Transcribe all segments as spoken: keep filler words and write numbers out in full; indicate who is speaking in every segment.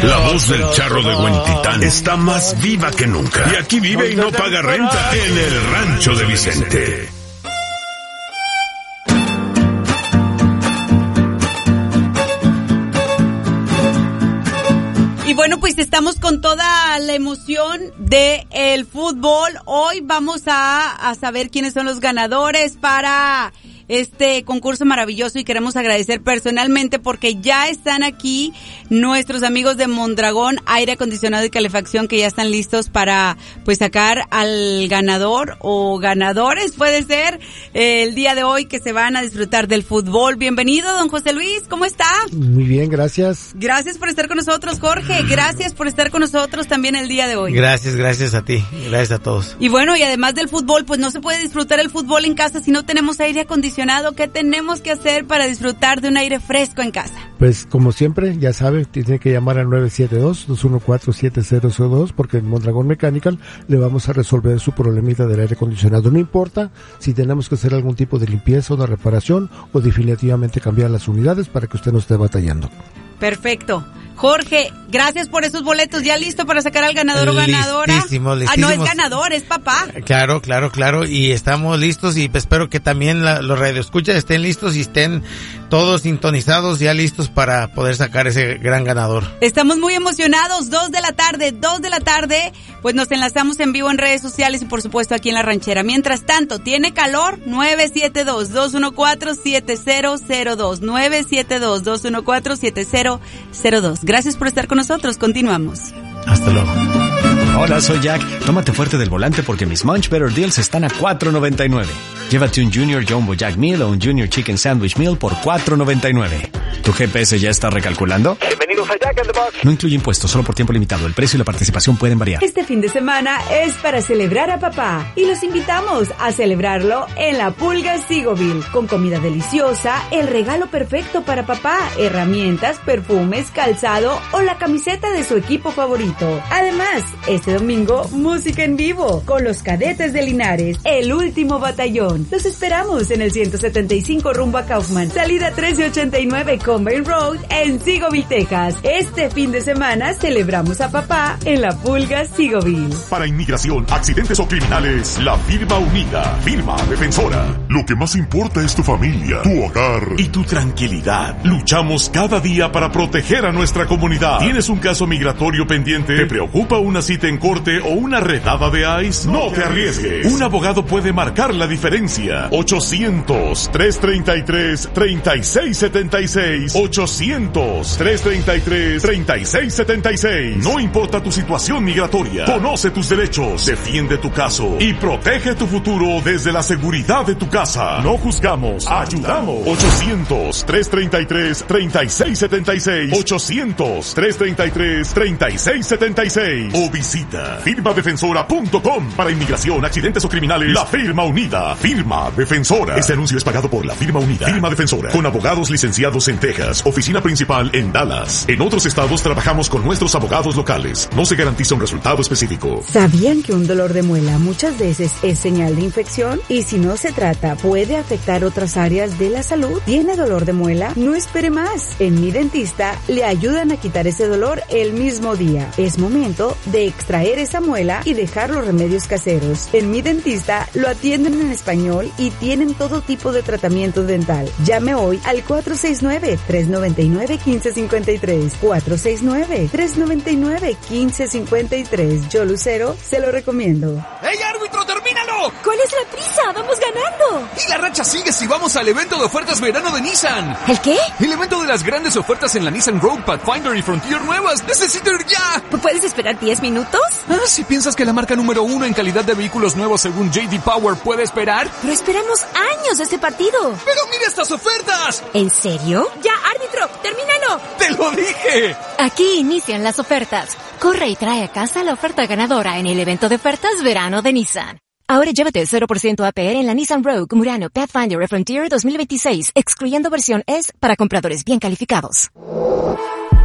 Speaker 1: La voz del charro de Huentitán está más viva que nunca. Y aquí vive y no paga renta en el rancho de Vicente.
Speaker 2: Y bueno, pues estamos con toda la emoción de el fútbol. Hoy vamos a, a saber quiénes son los ganadores para este concurso maravilloso y queremos agradecer personalmente porque ya están aquí nuestros amigos de Mondragón Aire Acondicionado y Calefacción que ya están listos para pues sacar al ganador o ganadores, puede ser, eh, el día de hoy que se van a disfrutar del fútbol. Bienvenido, don José Luis, ¿cómo está?
Speaker 3: Muy bien, gracias.
Speaker 2: Gracias por estar con nosotros, Jorge, gracias por estar con nosotros también el día de hoy.
Speaker 4: Gracias, gracias a ti, gracias a todos.
Speaker 2: Y bueno, y además del fútbol, pues no se puede disfrutar el fútbol en casa si no tenemos aire acondicionado. ¿Qué tenemos que hacer para disfrutar de un aire fresco en casa?
Speaker 3: Pues como siempre, ya sabe, tiene que llamar al nueve siete dos, dos uno cuatro, siete cero cero dos porque en Mondragón Mechanical le vamos a resolver su problemita del aire acondicionado. No importa si tenemos que hacer algún tipo de limpieza o de reparación o definitivamente cambiar las unidades para que usted no esté batallando.
Speaker 2: Perfecto. Jorge, gracias por esos boletos. ¿Ya listo para sacar al ganador o ganadora?
Speaker 4: Listísimo, listísimo.
Speaker 2: Ah, no es ganador, es papá.
Speaker 4: Claro, claro, claro. Y estamos listos y espero que también la, los radioescuchas estén listos y estén todos sintonizados, ya listos para poder sacar ese gran ganador.
Speaker 2: Estamos muy emocionados. Dos de la tarde, dos de la tarde. Pues nos enlazamos en vivo en redes sociales y por supuesto aquí en La Ranchera. Mientras tanto, ¿tiene calor? nueve siete dos, dos uno cuatro, siete cero cero dos. nueve siete dos, dos uno cuatro, siete cero cero dos. Gracias por estar con nosotros. Continuamos.
Speaker 4: Hasta luego.
Speaker 5: Hola, soy Jack. Tómate fuerte del volante porque mis Munch Better Deals están a cuatro noventa y nueve. Llévate un Junior Jumbo Jack Meal o un Junior Chicken Sandwich Meal por cuatro noventa y nueve. ¿Tu G P S ya está recalculando?
Speaker 6: Bienvenidos a Jack in the Box.
Speaker 5: No incluye impuestos, solo por tiempo limitado. El precio y la participación pueden variar.
Speaker 7: Este fin de semana es para celebrar a papá y los invitamos a celebrarlo en La Pulga Seagoville con comida deliciosa, el regalo perfecto para papá, herramientas, perfumes, calzado o la camiseta de su equipo favorito. Además, este domingo, música en vivo con los Cadetes de Linares, el último batallón. Los esperamos en el ciento setenta y cinco rumbo a Kaufman, salida trece ochenta y nueve Combine Road en Seagoville, Texas. Este fin de semana celebramos a papá en La Pulga Seagoville.
Speaker 8: Para inmigración, accidentes o criminales, la firma unida, firma defensora. Lo que más importa es tu familia, tu hogar y tu tranquilidad. Luchamos cada día para proteger a nuestra comunidad. ¿Tienes un caso migratorio pendiente? ¿Te preocupa una cita en corte o una redada de ICE? No te arriesgues. Un abogado puede marcar la diferencia. ochocientos, trescientos treinta y tres, treinta y seis setenta y seis. ochocientos, trescientos treinta y tres, treinta y seis setenta y seis. No importa tu situación migratoria. Conoce tus derechos, defiende tu caso y protege tu futuro desde la seguridad de tu casa. No juzgamos, ayudamos. ochocientos, trescientos treinta y tres, treinta y seis setenta y seis. ochocientos, trescientos treinta y tres, treinta y seis setenta y seis. O visita firma defensora punto com. Para inmigración, accidentes o criminales, la firma unida. Firma defensora. Este anuncio es pagado por la firma unida. Firma defensora. Con abogados licenciados en Texas. Oficina principal en Dallas. En otros estados trabajamos con nuestros abogados locales. No se garantiza un resultado específico.
Speaker 7: ¿Sabían que un dolor de muela muchas veces es señal de infección? Y si no se trata, puede afectar otras áreas de la salud. ¿Tiene dolor de muela? No espere más. En Mi Dentista le ayudan a quitar ese dolor el mismo día. Es momento de extraer esa muela y dejar los remedios caseros. En Mi Dentista lo atienden en español y tienen todo tipo de tratamiento dental. Llame hoy al cuatro seis nueve, tres nueve nueve, uno cinco cinco tres. cuatro seis nueve, tres nueve nueve, uno cinco cinco tres. Yo, Lucero, se lo recomiendo.
Speaker 6: ¡Ey, árbitro, termínalo!
Speaker 9: ¿Cuál es la prisa? ¡Vamos ganando!
Speaker 6: Y la racha sigue si vamos al evento de ofertas verano de Nissan.
Speaker 9: ¿El qué?
Speaker 6: El evento de las grandes ofertas en la Nissan Rogue, Pathfinder y Frontier nuevas. ¡Necesito ir ya!
Speaker 9: ¿Puedes esperar diez minutos?
Speaker 6: Ah, si piensas que la marca número uno en calidad de vehículos nuevos según J D Power puede esperar.
Speaker 9: Pero esperamos años de este partido.
Speaker 6: ¡Pero mira estas ofertas!
Speaker 9: ¿En serio? Ya, árbitro, termínalo.
Speaker 6: ¡Te lo dije!
Speaker 9: Aquí inician las ofertas. Corre y trae a casa la oferta ganadora en el evento de ofertas verano de Nissan. Ahora llévate el cero por ciento A P R en la Nissan Rogue, Murano, Pathfinder y Frontier dos mil veintiséis, excluyendo versión S para compradores bien calificados.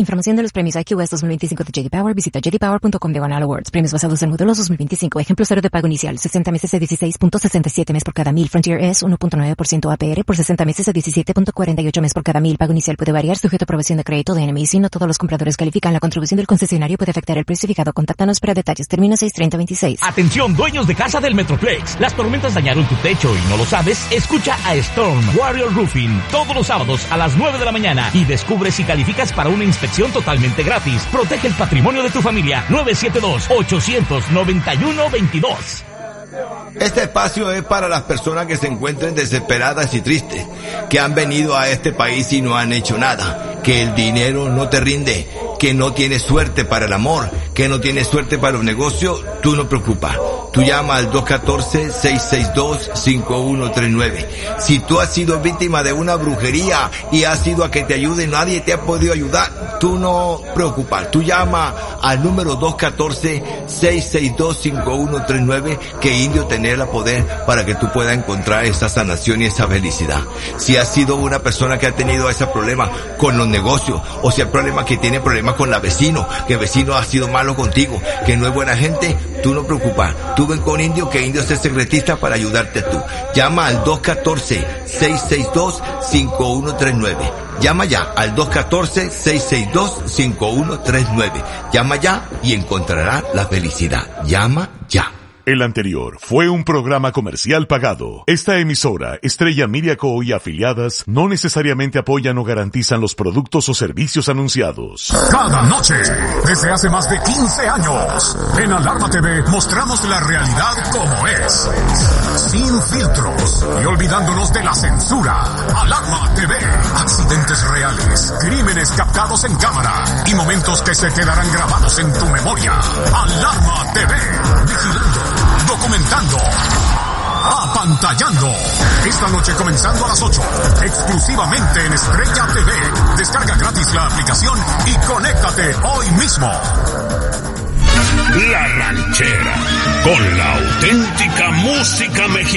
Speaker 9: Información de los premios I Q S dos mil veinticinco de J D Power. Visita j d power punto com diagonal awards. Premios basados en modelos dos mil veinticinco. Ejemplo cero de pago inicial. sesenta meses a dieciséis punto sesenta y siete mes por cada mil. Frontier S uno punto nueve por ciento A P R por sesenta meses a diecisiete punto cuarenta y ocho mes por cada mil. Pago inicial puede variar sujeto a aprobación de crédito de N M I. Si no todos los compradores califican, la contribución del concesionario puede afectar el precio fijado. Contáctanos para detalles. Término seis treinta veintiséis.
Speaker 10: Atención, dueños de casa del Metroplex. Las tormentas dañaron tu techo y no lo sabes. Escucha a Storm Warrior Roofing todos los sábados a las nueve de la mañana y descubre si calificas para una inspección totalmente gratis. Protege el patrimonio de tu familia. nueve siete dos, ocho nueve uno, dos dos.
Speaker 11: Este espacio es para las personas que se encuentren desesperadas y tristes, que han venido a este país y no han hecho nada, que el dinero no te rinde, que no tienes suerte para el amor, que no tienes suerte para los negocios. Tú no preocupas. Tú llama al dos uno cuatro, seis seis dos, cinco uno tres nueve. Si tú has sido víctima de una brujería y has ido a que te ayude y nadie te ha podido ayudar, tú no preocupas. Tú llama al número dos uno cuatro, seis seis dos, cinco uno tres nueve, que Indio tener el poder para que tú puedas encontrar esa sanación y esa felicidad. Si has sido una persona que ha tenido ese problema con los negocios, o sea, el problema que tiene problemas con la vecino, que el vecino ha sido malo contigo, que no es buena gente, tú no preocupas. Tú ven con Indio, que Indio es el secretista para ayudarte tú. Llama al dos uno cuatro, seis seis dos, cinco uno tres nueve. Llama ya al dos uno cuatro, seis seis dos, cinco uno tres nueve. Llama ya y encontrará la felicidad. Llama ya.
Speaker 8: El anterior fue un programa comercial pagado. Esta emisora, Estrella Media Co. y afiliadas, no necesariamente apoyan o garantizan los productos o servicios anunciados.
Speaker 12: Cada noche, desde hace más de quince años, en Alarma T V mostramos la realidad como es. Sin filtros y olvidándonos de la censura. Alarma T V. Accidentes reales, crímenes captados en cámara y momentos que se quedarán grabados en tu memoria. Alarma T V. Vigilando. Documentando, apantallando. Esta noche comenzando a las ocho, exclusivamente en Estrella T V. Descarga gratis la aplicación y conéctate hoy mismo.
Speaker 1: La Ranchera, con la auténtica música mexicana.